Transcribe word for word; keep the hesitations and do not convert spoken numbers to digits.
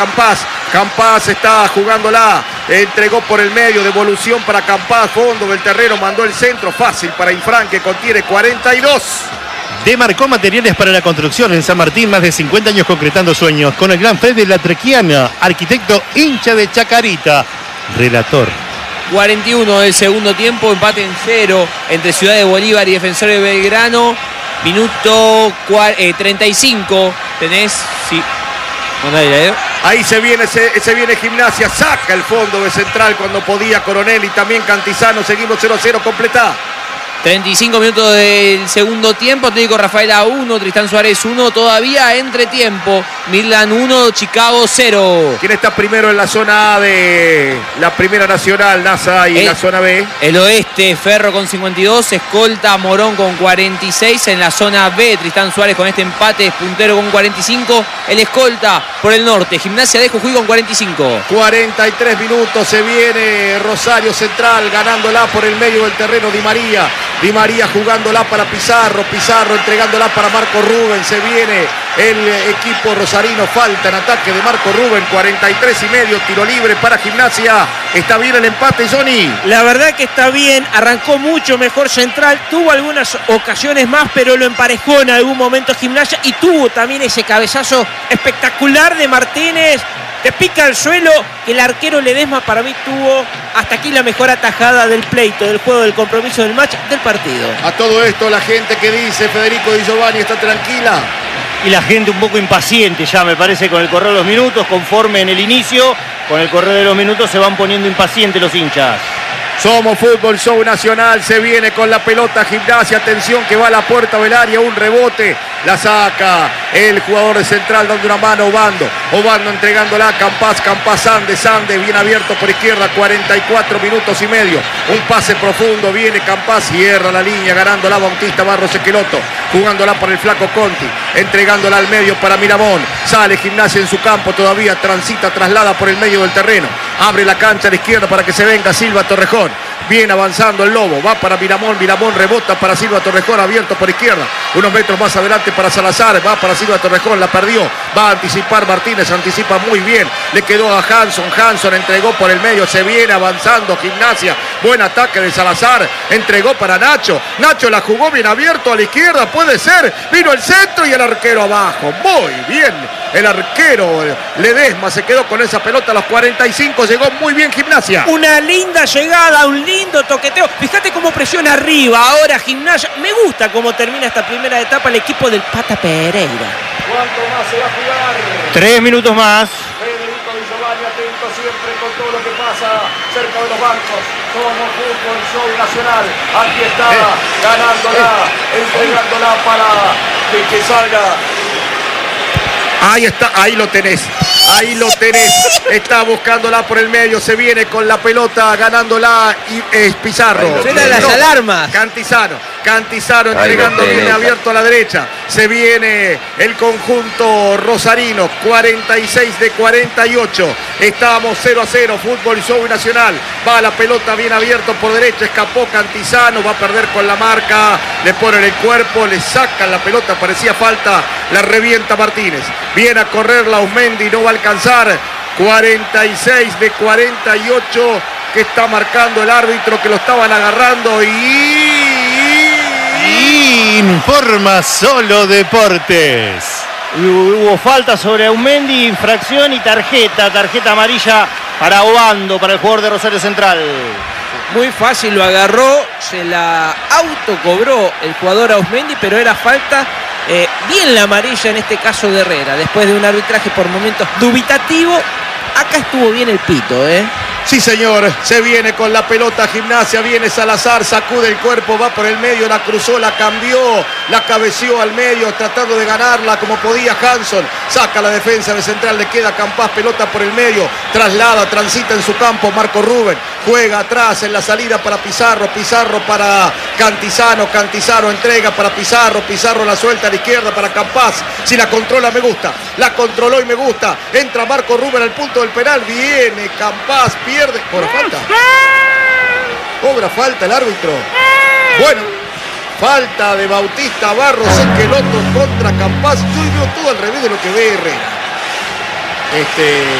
Campás, Campás está jugándola, entregó por el medio, devolución para Campás, fondo del terreno, mandó el centro, fácil para Infran, que contiene cuarenta y dos. Demarcó Materiales para la Construcción en San Martín, más de cincuenta años concretando sueños, con el gran Fede Latrequiana, arquitecto hincha de Chacarita, relator. cuarenta y uno del segundo tiempo, empate en cero entre Ciudad de Bolívar y Defensor de Belgrano. Minuto treinta y cinco, tenés... Sí. Ahí se viene, se, se viene Gimnasia, saca el fondo de Central cuando podía Coronel y también Cantizano. Seguimos cero a cero, completa. treinta y cinco minutos del segundo tiempo. Técnico Rafaela uno, Tristán Suárez uno, todavía entretiempo. Midland uno, Chicago cero. ¿Quién está primero en la zona A de la Primera Nacional, NASA, y el, en la zona B? El oeste, Ferro con cincuenta y dos, escolta Morón con cuarenta y seis. En la zona B, Tristán Suárez con este empate es puntero con cuarenta y cinco. El escolta por el norte, Gimnasia de Jujuy con cuarenta y cinco. cuarenta y tres minutos, se viene Rosario Central ganándola por el medio del terreno. Di María. Di María jugándola para Pizarro, Pizarro entregándola para Marco Rubén. Se viene el equipo rosarino, falta en ataque de Marco Rubén, cuarenta y tres y medio, tiro libre para Gimnasia. Está bien el empate, Johnny. La verdad que está bien, arrancó mucho mejor Central, tuvo algunas ocasiones más, pero lo emparejó en algún momento Gimnasia y tuvo también ese cabezazo espectacular de Martínez. Que pica al suelo, que el arquero Ledesma para mí tuvo hasta aquí la mejor atajada del pleito, del juego, del compromiso, del match, del partido. A todo esto la gente que dice Federico Di Giovanni está tranquila. Y la gente un poco impaciente ya, me parece, con el correr de los minutos, conforme en el inicio, con el correr de los minutos se van poniendo impacientes los hinchas. Somos Fútbol Show Nacional, se viene con la pelota Gimnasia, atención que va a la puerta del área, un rebote, la saca el jugador de Central dando una mano a Obando, Obando entregándola a Campás, Campás Sande, Sande bien abierto por izquierda, cuarenta y cuatro minutos y medio, un pase profundo, viene Campás, cierra la línea, ganándola Bautista Barros Esqueloto, jugándola por el flaco Conti, entregándola al medio para Miramón, sale Gimnasia en su campo todavía, transita, traslada por el medio del terreno, abre la cancha a la izquierda para que se venga Silva Torrejón. Viene avanzando el Lobo, va para Miramón, Miramón rebota para Silva Torrejón, abierto por izquierda, unos metros más adelante para Salazar, va para Silva Torrejón, la perdió, va a anticipar Martínez, anticipa muy bien, le quedó a Hanson, Hanson entregó por el medio, se viene avanzando Gimnasia, buen ataque de Salazar, entregó para Nacho, Nacho la jugó bien abierto a la izquierda, puede ser, vino el centro y el arquero abajo, muy bien, el arquero Ledesma se quedó con esa pelota a los cuarenta y cinco, llegó muy bien Gimnasia. Una linda llegada, un lindo toqueteo. Fíjate cómo presiona arriba ahora Gimnasia. Me gusta cómo termina esta primera etapa el equipo del Pata Pereira. ¿Cuánto más se va a jugar? Tres minutos más. Federico Di Giovanni atento siempre con todo lo que pasa cerca de los bancos. Somos Fútbol Show Nacional. Aquí está ganándola, entregándola para que, que salga. Ahí está, ahí lo tenés, ahí lo tenés, está buscándola por el medio, se viene con la pelota, ganándola y es Pizarro. Suenan las no, alarmas. Cantizano, Cantizano entregando bien abierto a la derecha, se viene el conjunto rosarino, cuarenta y seis de cuarenta y ocho, estamos cero a cero, Fútbol Show Nacional, va la pelota bien abierto por derecha, escapó Cantizano, va a perder con la marca, le ponen el cuerpo, le sacan la pelota, parecía falta, la revienta Martínez. Viene a correr Lausmendi, no va a alcanzar. cuarenta y seis de cuarenta y ocho que está marcando el árbitro, que lo estaban agarrando y... Informa Solo Deportes. Hubo falta sobre Aumendi, infracción y tarjeta. Tarjeta amarilla para Obando, para el jugador de Rosario Central. Muy fácil, lo agarró, se la autocobró el jugador Ausmendi, pero era falta. Eh, bien la amarilla en este caso de Herrera, después de un arbitraje por momentos dubitativo. Acá estuvo bien el pito, ¿eh? Sí, señor, se viene con la pelota Gimnasia, viene Salazar, sacude el cuerpo, va por el medio, la cruzó, la cambió, la cabeció al medio, tratando de ganarla como podía Hanson, saca la defensa de Central, le queda Campás, pelota por el medio, traslada, transita en su campo Marco Rubén, juega atrás en la salida para Pizarro, Pizarro para Cantizano, Cantizano entrega para Pizarro, Pizarro la suelta a la izquierda para Campás, si la controla me gusta, la controló y me gusta, entra Marco Rubén al punto del penal, viene Campás, pierde, por falta, cobra falta el árbitro, bueno, falta de Bautista Barros Esqueloto contra Campás, yo veo todo al revés de lo que ve Herrera. este,